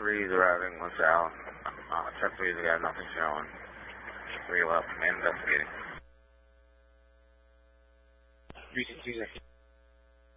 3 arriving LaSalle. Check 3's got nothing showing. 3 left, man investigating. 362.